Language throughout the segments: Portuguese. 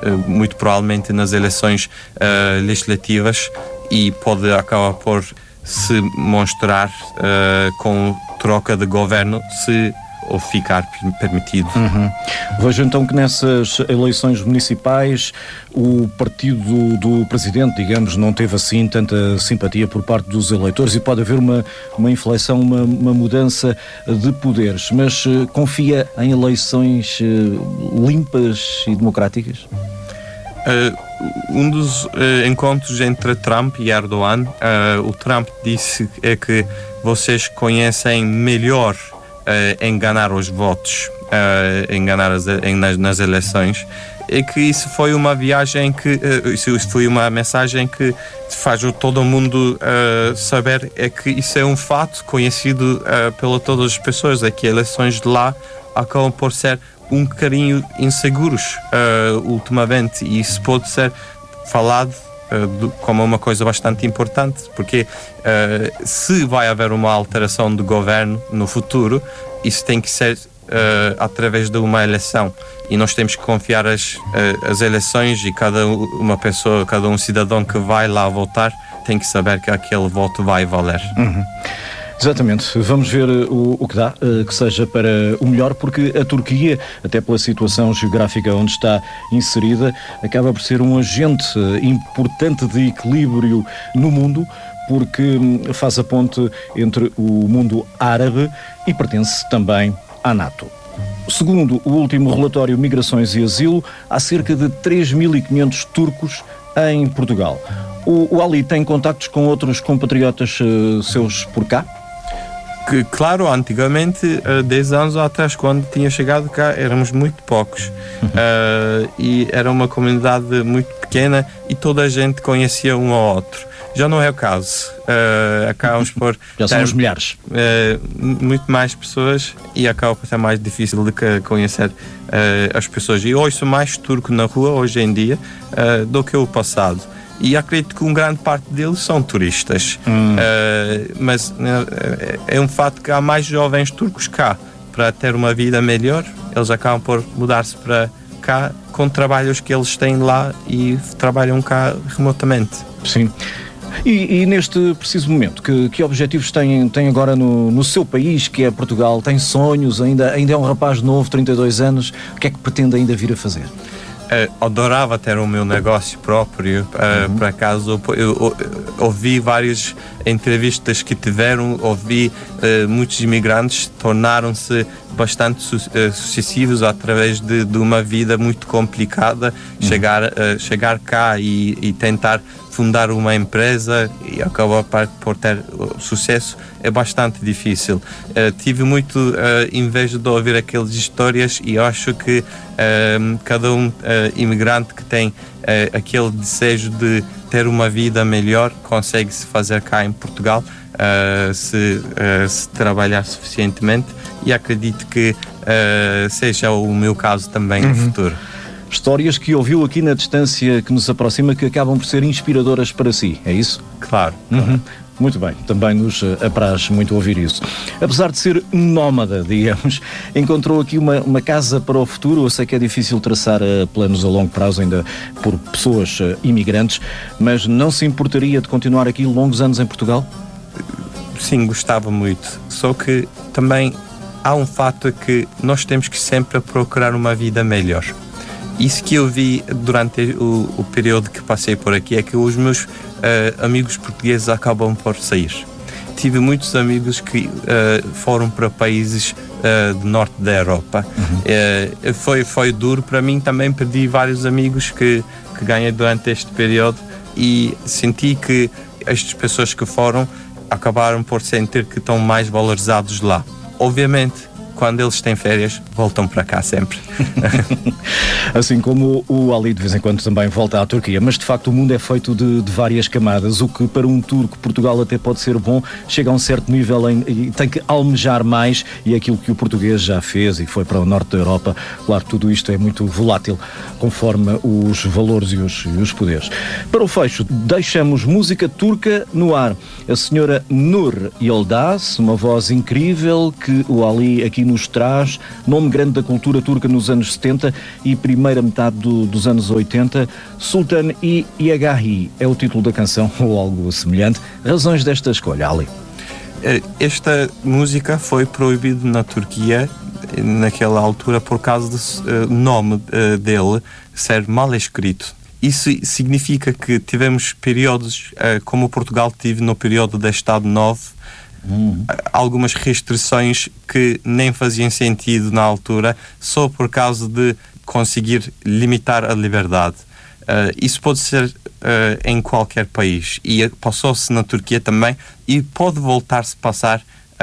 muito provavelmente nas eleições legislativas, e pode acabar por se mostrar com troca de governo, se ou ficar permitido. Vejo então que nessas eleições municipais o partido do presidente, digamos, não teve assim tanta simpatia por parte dos eleitores, e pode haver uma inflexão, uma mudança de poderes, mas confia em eleições limpas e democráticas? Um dos encontros entre Trump e Erdogan, o Trump disse que vocês conhecem melhor enganar os votos, nas eleições, e que isso foi uma viagem isso foi uma mensagem que faz todo mundo saber que isso é um fato conhecido por todas as pessoas, que eleições de lá acabam por ser um bocadinho inseguros ultimamente, e isso pode ser falado como uma coisa bastante importante, porque se vai haver uma alteração de governo no futuro, isso tem que ser através de uma eleição, e nós temos que confiar as eleições, e cada uma pessoa, cada um cidadão que vai lá votar tem que saber que aquele voto vai valer. Exatamente, vamos ver o que dá, que seja para o melhor, porque a Turquia, até pela situação geográfica onde está inserida, acaba por ser um agente importante de equilíbrio no mundo, porque faz a ponte entre o mundo árabe e pertence também à NATO. Segundo o último relatório Migrações e Asilo, há cerca de 3.500 turcos em Portugal. O Ali tem contactos com outros compatriotas seus por cá? Que, claro, antigamente, 10 anos atrás, quando tinha chegado cá, éramos muito poucos. E era uma comunidade muito pequena e toda a gente conhecia um ao outro. Já não é o caso. Acabamos por já são os milhares. Muito mais pessoas, e acaba por ser mais difícil de conhecer as pessoas. E ouço mais turco na rua hoje em dia do que o passado. E acredito que uma grande parte deles são turistas. Mas é um fato que há mais jovens turcos cá. Para ter uma vida melhor, eles acabam por mudar-se para cá com trabalhos que eles têm lá e trabalham cá remotamente. Sim. E neste preciso momento, que objetivos tem agora no seu país, que é Portugal? Tem sonhos? Ainda é um rapaz novo, 32 anos. O que é que pretende ainda vir a fazer? Adorava ter o meu negócio próprio. Por acaso eu ouvi várias entrevistas que tiveram, ouvi muitos imigrantes tornaram-se bastante sucessivos através de uma vida muito complicada, chegar cá e tentar fundar uma empresa e acabar por ter sucesso é bastante difícil. Tive muito inveja de ouvir aquelas histórias, e acho que cada imigrante que tem aquele desejo de ter uma vida melhor consegue se fazer cá em Portugal, se trabalhar suficientemente, e acredito que seja o meu caso também no futuro. Histórias que ouviu aqui na distância que nos aproxima, que acabam por ser inspiradoras para si, é isso? Claro. Muito bem, também nos apraz muito ouvir isso. Apesar de ser um nómada, digamos, encontrou aqui uma casa para o futuro. Eu sei que é difícil traçar planos a longo prazo ainda por pessoas imigrantes, mas não se importaria de continuar aqui longos anos em Portugal? Sim, gostava muito. Só que também há um fato que nós temos que sempre procurar uma vida melhor. Isso que eu vi durante o período que passei por aqui é que os meus amigos portugueses acabam por sair. Tive muitos amigos que foram para países do norte da Europa. Foi duro para mim, também perdi vários amigos que ganhei durante este período, e senti que estas pessoas que foram acabaram por sentir que estão mais valorizados lá. Obviamente, quando eles têm férias, voltam para cá sempre. Assim como o Ali de vez em quando também volta à Turquia, mas de facto o mundo é feito de várias camadas. O que para um turco Portugal até pode ser bom, chega a um certo nível e tem que almejar mais, e é aquilo que o português já fez e foi para o norte da Europa. Claro, tudo isto é muito volátil conforme os valores e os poderes. Para o fecho, deixamos música turca no ar. A senhora Nur Yildiz, uma voz incrível que o Ali aqui nos traz, nome grande da cultura turca nos dos anos 70 e primeira metade dos anos 80. Sultan i Yagahi é o título da canção, ou algo semelhante. Razões desta escolha, Ali? Esta música foi proibida na Turquia naquela altura por causa do nome dele ser mal escrito. Isso significa que tivemos períodos, como Portugal teve no período da Estado Novo, algumas restrições que nem faziam sentido na altura, só por causa de conseguir limitar a liberdade. Isso pode ser em qualquer país, e passou-se na Turquia também, e pode voltar-se a passar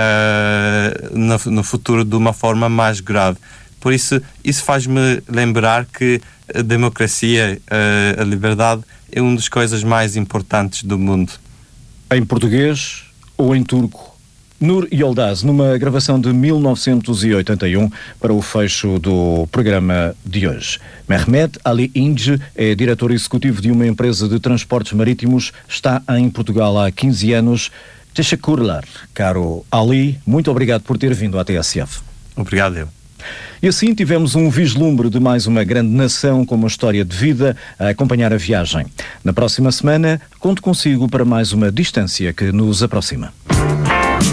no futuro de uma forma mais grave. Por isso faz-me lembrar que a democracia, a liberdade, é uma das coisas mais importantes do mundo. Em português ou em turco? Nur Yoldaş, numa gravação de 1981 para o fecho do programa de hoje. Mehmet Ali İnce é diretor executivo de uma empresa de transportes marítimos, está em Portugal há 15 anos. Teşekkürler, caro Ali, muito obrigado por ter vindo à TSF. Obrigado, eu. E assim tivemos um vislumbre de mais uma grande nação com uma história de vida a acompanhar a viagem. Na próxima semana, conto consigo para mais uma distância que nos aproxima.